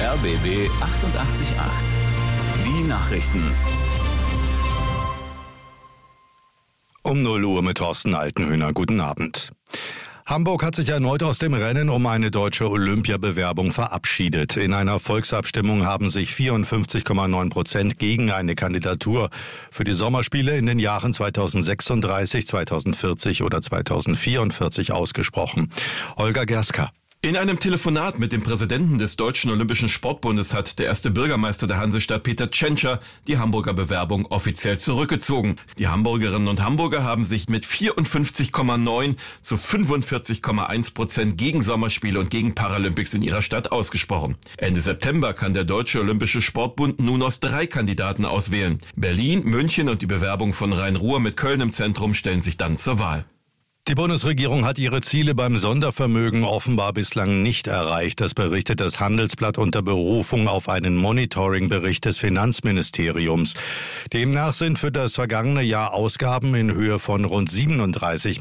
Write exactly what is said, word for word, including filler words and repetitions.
R B B achtundachtzig Komma acht. Die Nachrichten. Um null Uhr mit Thorsten Altenhöhner. Guten Abend. Hamburg hat sich erneut aus dem Rennen um eine deutsche Olympiabewerbung verabschiedet. In einer Volksabstimmung haben sich vierundfünfzig Komma neun Prozent gegen eine Kandidatur für die Sommerspiele in den Jahren zweitausendsechsunddreißig, zweitausendvierzig oder zweitausendvierundvierzig ausgesprochen. Olga Gerska. In einem Telefonat mit dem Präsidenten des Deutschen Olympischen Sportbundes hat der erste Bürgermeister der Hansestadt Peter Tschentscher die Hamburger Bewerbung offiziell zurückgezogen. Die Hamburgerinnen und Hamburger haben sich mit vierundfünfzig Komma neun zu fünfundvierzig Komma eins Prozent gegen Sommerspiele und gegen Paralympics in ihrer Stadt ausgesprochen. Ende September kann der Deutsche Olympische Sportbund nun aus drei Kandidaten auswählen. Berlin, München und die Bewerbung von Rhein-Ruhr mit Köln im Zentrum stellen sich dann zur Wahl. Die Bundesregierung hat ihre Ziele beim Sondervermögen offenbar bislang nicht erreicht. Das berichtet das Handelsblatt unter Berufung auf einen Monitoring-Bericht des Finanzministeriums. Demnach sind für das vergangene Jahr Ausgaben in Höhe von rund siebenunddreißig